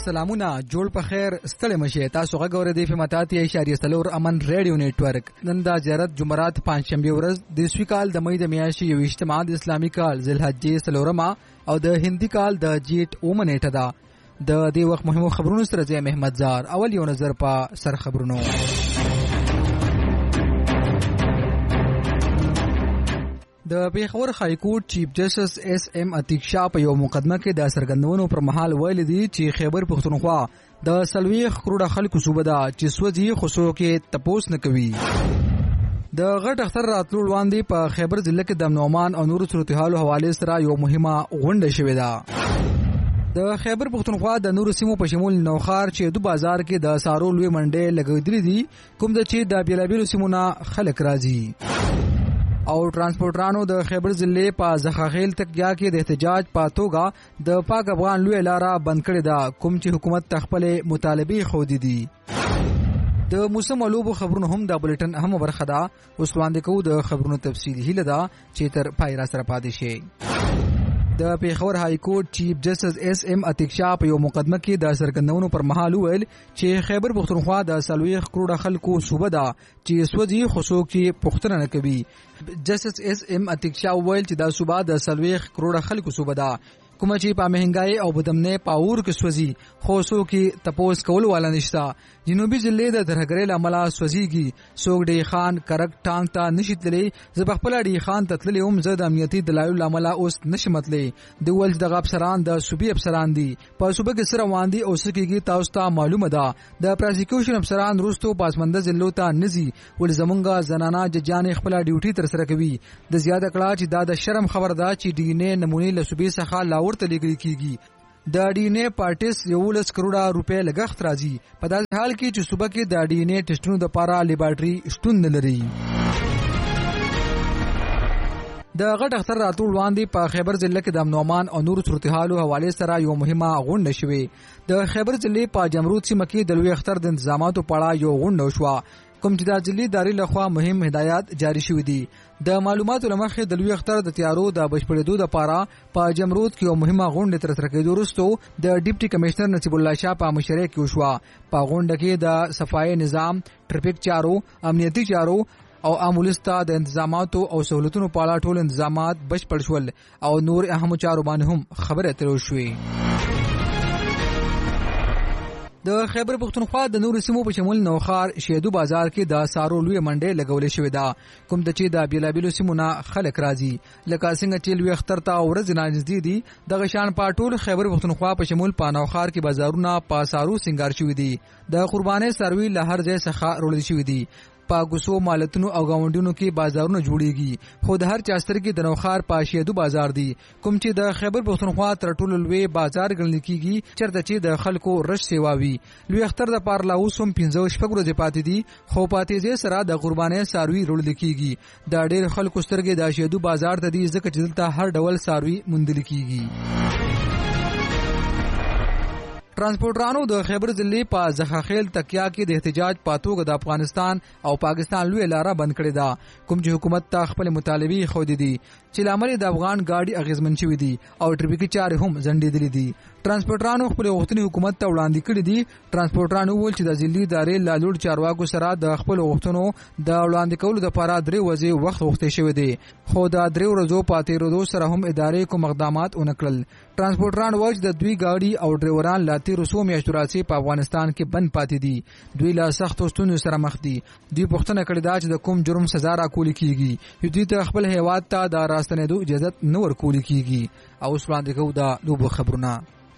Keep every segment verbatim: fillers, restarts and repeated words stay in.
سلامونه جوړ په خیر ستړي مشه تاسو غوړې دی په متاتي اشاریه سلور امن ریډیو نتورک نن د زیارت جمعرات پنځشنبه ورځ د سوي کال د مې د میاشتې یو اجتماع د اسلامي کال ذوالحجې سلورمه او د هندي کال د جیټ اومه نیټه ده د دې وخت مهمو خبرونو سره زه محمد زار اول یو نظر په سر خبرونو د پیښور های کورټ چیف جسټس اس ام عتیق شاه په یو مقدمه کې د سرګندونو پر مهال ویل دي چې خیبر پښتونخوا د سلويخ کروڑه خلکو صوبه ده چې سوځي خصو کې تپوس نه کوي د غټ اختر راتلو وړاندې په خیبر ضلع کې د نومان او نور صورتحال حواله سره یو مهمه غونډه شوې ده د خیبر پښتونخوا د نور سیمو په شمول نوخار چې د بازار کې د سارو لوی منډه لګېدلې دي کوم د چې د بیلابیلو سیمونه خلک راځي او ترانسپورټرانو د خیبر ضلع په زخاخیل تکیا کې د احتجاج په توګه د پاک افغان لوی لاره بند کړې ده کوم چې حکومت تخپل مطالبه خودي دي د موسم لوبو خبرونو هم د بولټن اهم برخه ده اوس وړاندې کوو د خبرونو تفصیل هله ده چې تر پای را سره پاتې شي د پیښور های کورټ چیف جسټس اس ام عتیق شاه په یو مقدمه کې د سرګندونو پر مهال ویل چې خیبر پښتونخوا د سلويخ کروڑه خلکو صوبه ده چې سوځي خصو کې پښتنه نه کوي جسټس اس ام عتیق شاه ویل چې د صوبه د سلويخ کروڑه خلکو صوبه ده کوم چې په مهنګای او بدمنه پاور کې سوځي خوسو کې تپوس کول والا نشتا جنوبي ضلع د درهګرې لامل سوځيږي سوګډي خان کرک ټانګ ته نشیتلې زبخپل ډي خان تتلې هم زد امنیتي دلایل لامل اوس نشمتلې د ول د غفسران د صوبي افسران دي په صوبه کې سره واندي او سکیږي تاسو ته معلومه ده د پروسیکیوشن افسران روستو پاسمنده ضلع ته نزي ول زمونږه زنانا ججان خپل ډیوټي تر سره کوي د زیاده کړه چې دا د شرم خبر ده چې ډي ان اے نمونه له صوبې څخه لاور ته لګري کیږي د ډي ان اے پارټیس یو لس کروڑه روپے لګښت راځي په داسې حال کې چې صوبه کې د ډي ان اے ټیسټونو لپاره لیبارټري شتون نه لري د غټ اختر راتول وړاندې په خیبر ضلع کې د امنومان او نور صورتحالو حواله سره یو مهمه غونډه شوه د خیبر ضلع په جمرود سیمه کې د لوی اختر د تنظیماتو په اړه یو غونډه وشوه کوم چې د ضلع ادارې لخوا مهم هدایات جاری شوې دي د معلوماتو لمخې د لوی اختر د تیارو د بشپړېدو لپاره په جمرود کې یو مهمه غونډه تر سره کېدو وروسته د ډیپټي کمشنر نصیب الله شاه په مشرۍ کې وشوه په غونډه کې د صفای نظام ټریفیک چارو امنیتي چارو او امولستا د انتظاماتو او سہولتونو په اړه ټول انتظامات بشپړ شول او نور اهم چارو باندې هم خبره اترو شوې د خیبر پښتونخوا د نور سیمو په شمول نوخار شیدو بازار کې د سارو لوی منډه لګولې شوې ده کوم د چې د بیلابیلو سیمونه خلک راځي لکه څنګه چې لوی اختر ته ورځ نږدې دي د غشان پټول خیبر پښتونخوا په شمول په نوخار کې بازارونه په سارو سنگار شوې دي د قربانې سروي له هر ځای څخه رول شوې دي په غوسو مالتونو او گاونډونو کې بازارونه جوړيږي خو د هر چاستر کې د نوخار پاشیدو بازار دی کوم چې د خیبر پښتونخوا تر ټولو لوی بازار ګڼل کیږي چرته چې د خلکو رش سیواوي لوی اختر د پارلاوسوم پنځه شپږ ورځې پاتې دي خو پاتې دې سره د قربانې ساروي رول کیږي د ډېر خلکو سترګې د شیدو بازار ته دي ځکه چې دلته هر ډول ساروي موندل کیږي ترانسپورټرانو د خیبر ضلع په زخاخیل تکیا کې د احتجاج پاتوګه د افغانستان او پاکستان لوی لاره بند کړې ده کوم چې حکومت ته خپل مطالبه خودي دي چې لامل د افغان گاډي اغیزمن شوې دي او ټریفیکي چارې هم ځنډېدلې دي ترانسپورټرانو خپل غوښتنې حکومت ته وړاندې کړې دي ترانسپورټرانو وویل چې د ضلعي ادارې لالوړ چارواکو سره د خپل غوښتنو د وړاندې کولو لپاره درې ورځې وخت غوښتل شوی دی خو د درې ورځو پاتې ورځو سره هم ادارې کوم اقدامات ونکړل ترانسپورټران وایي د دوی گاډي او ډرایوران لاتی رسو میاشتو راځي په افغانستان کې بند پاتې دي دوی له سختو ستونزو سره مخ دي دوی پوښتنه کړې ده چې د کوم جرم سزا راکول کیږي دوی ته خپل هیواد ته د راستنېدو اجازه نه ورکول کیږي او اوس وړاندې کوو د لوبو خبرونه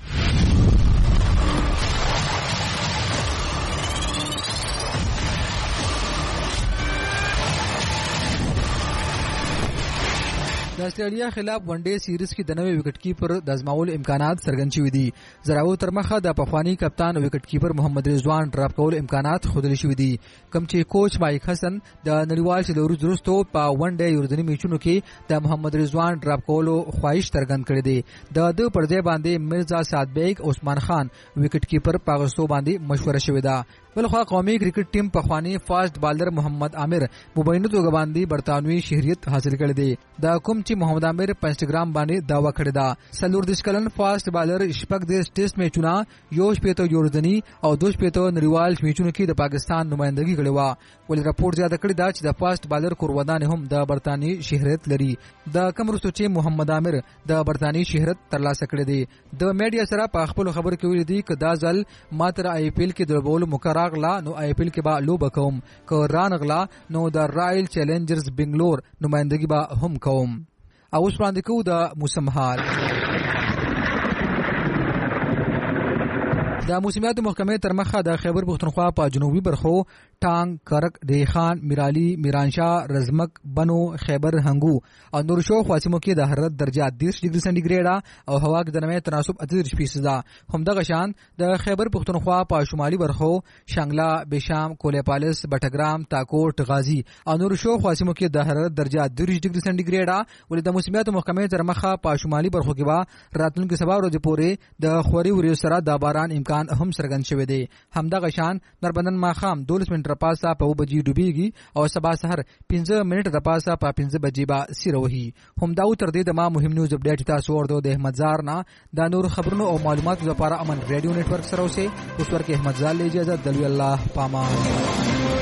د استرالیا خلاف ون ډے سیریز کې د نوې وکټ کیپر د ازماول امکانات څرګند شوي دي زراو تر مخه د پخوانی کپتان وکټ کیپر محمد رضوان ډراپ کول امکانات خودل شوي دي کوم چې کوچ مایک حسن د نړیوال چلورو وروسته په ون ډے یوردنی میچونو کې د محمد رضوان ډراپ کولو خواهش څرګند کړی دی د د پرځای باندې مرزا صادبیگ عثمان خان وکټ کیپر پاغستو باندې مشوره شوې ده بلخوا قومي کرکټ ټیم په خواني فاست بالر محمد عامر مبینه توګه باندې برتانوي شهريت حاصل کړی دی دا کوم چې محمد عامر په انستګرام باندې داوا کړی دا. څلور دیرش کلن فاست بالر شپږ دیرش ټیسټ میچونه یو شپېته یورځني او دوه شپېته نړیوال میچونو کې د پاکستان نمائندګي کړې وه. ولې راپور زیاته کړې ده چې د فاست بالر کورودان هم د برتانیې شهرت لري. د کوم وروسته چې محمد عامر د برتانیې شهرت ترلاسه کړی دی. د میډیا سره په خپل خبرو کې ویلي دي چې دا ځل ماتر آی پی ایل کې د بول مقرراغلا نو آی پی ایل کې به لوب کوم که رانغلا نو د رائل چیلنجرز بنگلور نمائندګي به هم کوم. او اوس وړاندې کوو د موسم حال. د موسمیاتو محکمې تر مخه د خیبر پښتونخوا په جنوبي برخو ټانګ، کرک، ریحان، میرالي، میرانشاه، رزمک، بنو، خیبر هنګو او نور شاوخوا سیمو کې د حرارت درجه دېرش ډیګري سانتي او هوا کې د نمی تناسب اته دېرش فیصده. همدغه شان د خیبر پښتونخوا په شمالي برخو شانګلا، بشام، کولېپالس، بټګرام، تاکوټ، غازي او نور شاوخوا سیمو کې د حرارت درجه دېرش ډیګري سانتي. ولې د موسمیاتو محکمې تر مخه په شمالي برخو کې به راتلونکي سبا ورځې پورې د خوري وریو سره د باران امکان هم څرګند شوی دی. همدغه شان نربندن ماښام دولس منټه پاسه په اوه بجې ډوبېږي او سبا سحر پنځه منټه د پاسه په پنځه بجې به سیره وهي. همدا و تر دې د ما مهم نیوز اپډیټ تاسو ورته د احمد زار نه د نور خبرونو او معلوماتو لپاره امن ریډیو نتورک سره اوسئ. اوس ورکه احمد زار له اجازه دلوي الله پامان.